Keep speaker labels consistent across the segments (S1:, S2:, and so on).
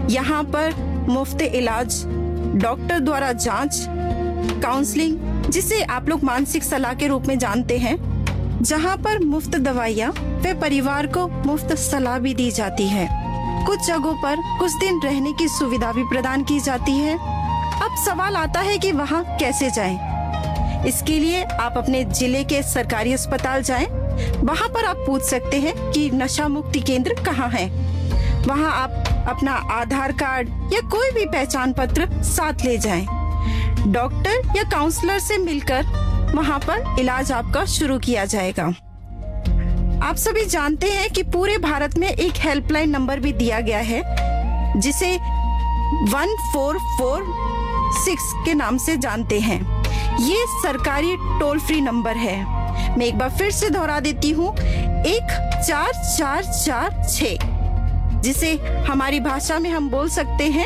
S1: यहाँ पर मुफ्त इलाज, डॉक्टर द्वारा जांच, काउंसलिंग जिसे आप लोग मानसिक सलाह के रूप में जानते हैं, जहाँ पर मुफ्त दवाइयाँ व परिवार को मुफ्त सलाह भी दी जाती है। कुछ जगहों पर कुछ दिन रहने की सुविधा भी प्रदान की जाती है। अब सवाल आता है कि वहाँ कैसे जाएं? इसके लिए आप अपने जिले के सरकारी अस्पताल जाएं। वहाँ पर आप पूछ सकते हैं कि नशा मुक्ति केंद्र कहाँ है। वहाँ आप अपना आधार कार्ड या कोई भी पहचान पत्र साथ ले जाएं। डॉक्टर या काउंसलर से मिलकर वहाँ पर इलाज आपका शुरू किया जाएगा। आप सभी जानते हैं कि पूरे भारत में एक हेल्पलाइन नंबर भी दिया गया है, जिसे 1446 के नाम से जानते हैं। ये सरकारी टोल फ्री नंबर है। मैं एक बार फिर से दोहरा देती हूँ, 14446, जिसे हमारी भाषा में हम बोल सकते हैं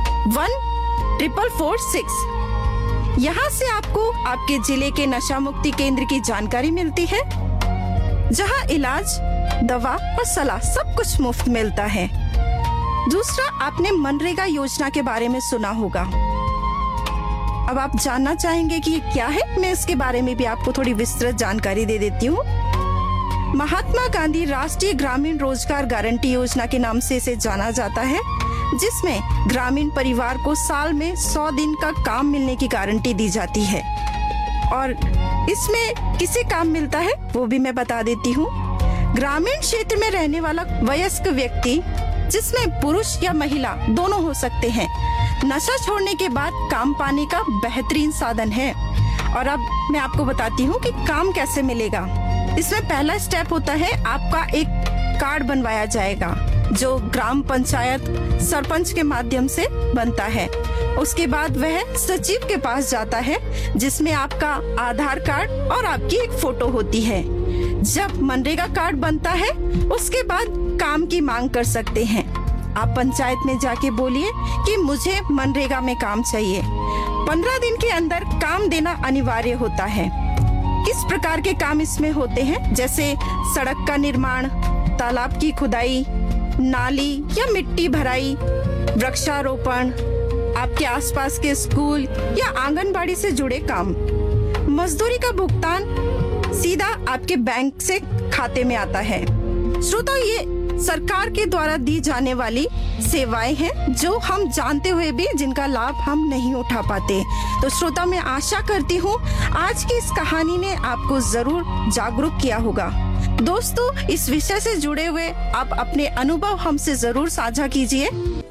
S1: 14446। यहाँ से आपको आपके जिले के नशा मुक्ति केंद्र की जानकारी मिलती है, जहाँ इलाज, दवा और सलाह सब कुछ मुफ्त मिलता है। दूसरा, आपने मनरेगा योजना के बारे में सुना होगा। अब आप जानना चाहेंगे कि ये क्या है। मैं इसके बारे में भी आपको थोड़ी विस्तृत जानकारी दे देती हूँ। महात्मा गांधी राष्ट्रीय ग्रामीण रोजगार गारंटी योजना के नाम से इसे जाना जाता है, जिसमें ग्रामीण परिवार को साल में 100 दिन का काम मिलने की गारंटी दी जाती है। और इसमें किसे काम मिलता है वो भी मैं बता देती हूँ। ग्रामीण क्षेत्र में रहने वाला वयस्क व्यक्ति, जिसमें पुरुष या महिला दोनों हो सकते हैं, नशा छोड़ने के बाद काम पाने का बेहतरीन साधन है। और अब मैं आपको बताती हूँ कि काम कैसे मिलेगा। इसमें पहला स्टेप होता है, आपका एक कार्ड बनवाया जाएगा, जो ग्राम पंचायत सरपंच के माध्यम से बनता है। उसके बाद वह सचिव के पास जाता है, जिसमें आपका आधार कार्ड और आपकी एक फोटो होती है। जब मनरेगा कार्ड बनता है, उसके बाद काम की मांग कर सकते हैं। आप पंचायत में जाके बोलिए कि मुझे मनरेगा में काम चाहिए। 15 दिन के अंदर काम देना अनिवार्य होता है। किस प्रकार के काम इसमें होते हैं, जैसे सड़क का निर्माण, तालाब की खुदाई, नाली या मिट्टी भराई, वृक्षारोपण, आपके आसपास के स्कूल या आंगनबाड़ी से जुड़े काम। मजदूरी का भुगतान सीधा आपके बैंक से खाते में आता है। श्रोताओ, ये सरकार के द्वारा दी जाने वाली सेवाएं हैं, जो हम जानते हुए भी जिनका लाभ हम नहीं उठा पाते। तो श्रोता, मैं आशा करती हूँ आज की इस कहानी ने आपको जरूर जागरूक किया होगा। दोस्तों, इस विषय से जुड़े हुए आप अपने अनुभव हमसे जरूर साझा कीजिए।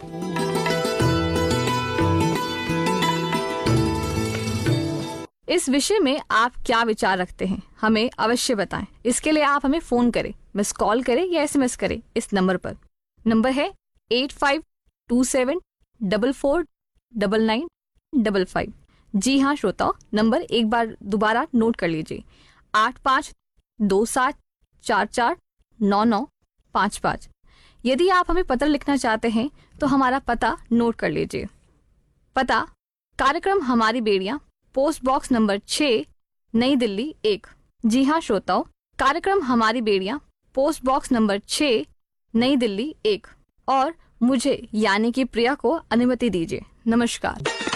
S2: इस विषय में आप क्या विचार रखते हैं, हमें अवश्य बताएं। इसके लिए आप हमें फोन करें, मिस कॉल करें या SMS करें इस नंबर पर। नंबर है 8527449955। जी हाँ श्रोताओ, नंबर एक बार दोबारा नोट कर लीजिए, 8527449955। यदि आप हमें पत्र लिखना चाहते हैं तो हमारा पता नोट कर लीजिए। पता, कार्यक्रम हमारी बेड़ियां, पोस्ट बॉक्स नंबर 6, नई दिल्ली 1। जी हाँ श्रोताओ, कार्यक्रम हमारी बेड़ियां, पोस्ट बॉक्स नंबर 6, नई दिल्ली 1। और मुझे यानी कि प्रिया को अनुमति दीजिए। नमस्कार।